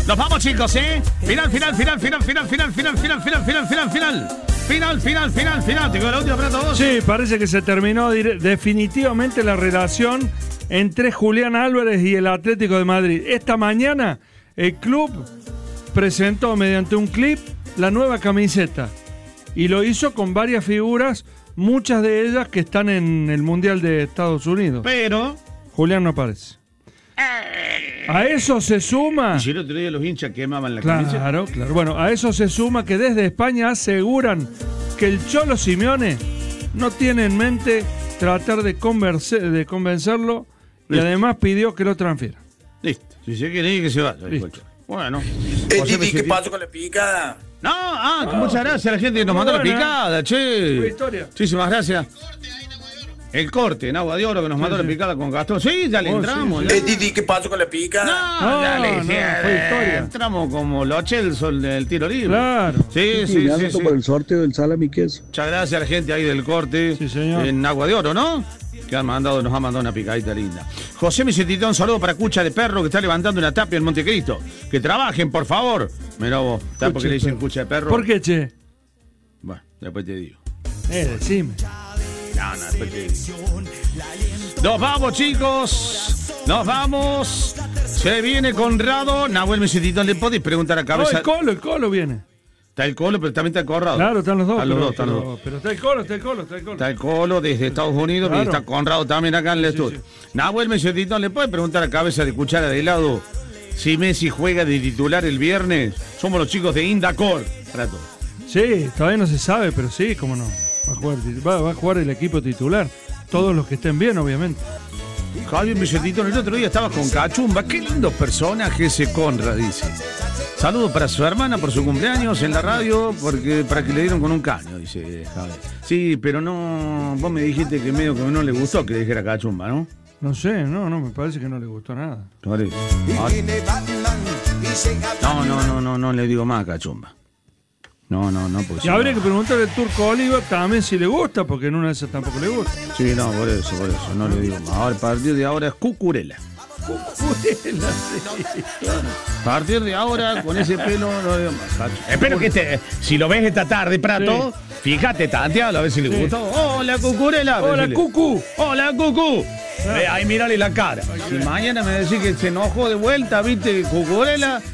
Nos vamos, chicos, ¿eh? Final. ¿Te quedó la última para todos? Sí, parece que se terminó definitivamente la relación entre Julián Álvarez y el Atlético de Madrid. Esta mañana el club presentó mediante un clip la nueva camiseta y lo hizo con varias figuras, muchas de ellas que están en el Mundial de Estados Unidos. Pero Julián no aparece. A eso se suma... ¿y si el otro día los hinchas quemaban la Claro, camiseta? claro. Bueno, a eso se suma que desde España aseguran que el Cholo Simeone no tiene en mente tratar de convencerlo y Listo. además pidió que lo transfiera. Listo. Si se quiere ir, que se vaya. Listo. Bueno. Titi, ¿qué pasó con la picada? No, muchas gracias a la gente que nos mandó la buena. picada, che. Buena historia. Muchísimas gracias. El corte en Agua de Oro que nos mandó la picada con Gastón. Sí, ya le entramos. sí, ya. Titi, ¿qué pasó con la picada? No, dale, no, sí, fue historia. entramos como los Chelsea del tiro libre. Claro. Sí. me anoto por el sorteo del salami queso. Muchas gracias a la gente ahí del corte. Sí, señor. En Agua de Oro, ¿no? Que nos ha mandado una picadita linda. José Misetitón, un saludo para Cucha de Perro que está levantando una tapia en Montecristo. Que trabajen, por favor. Mirá vos, ¿sabes por qué le dicen Cucha de Perro? ¿Por qué, che? Bueno, después te digo. Decime. No, después te digo. Nos vamos, chicos. Nos vamos. Se viene Conrado. Nahuel Misetitón, ¿le podéis preguntar a No, cabeza? el Colo viene. Está el Colo, pero también está el Conrado. Claro, están los dos. Están los dos. Pero está el Colo. Está el Colo desde Estados Unidos Claro. y está Conrado también acá en el estudio. Nahuel Misetitón, ¿le puede preguntar a cabeza de cuchara de helado si Messi juega de titular el viernes? Somos los chicos de Indacor. Trato. Sí, todavía no se sabe, pero sí, cómo no. Va a jugar el equipo titular. Todos los que estén bien, obviamente. Javier Misetitón, el otro día estaba con Cachumba. Qué lindo personaje ese Conrad, dice. Saludos para su hermana por su cumpleaños en la radio, para que le dieron con un caño, dice Javier. Sí, pero no, vos me dijiste que medio que no le gustó que le dijera Cachumba, ¿no? No sé, no, me parece que no le gustó nada. No le digo más a Cachumba. No, pues. Y habría que preguntarle al Turco Oliva también si le gusta, porque en una de esas tampoco le gusta. Sí, no, por eso, no le digo más. Ahora, a partir de ahora es Cucurela. A partir de ahora, con ese pelo, no digo más. Cacho. Espero que si lo ves esta tarde, Prato, fíjate, tantealo, a ver si le gustó. Hola, Cucurela. Hola, Cucu. Hola, Cucu. Ahí mírale la cara. Si mañana me decís que se enojó de vuelta, viste, Cucurela,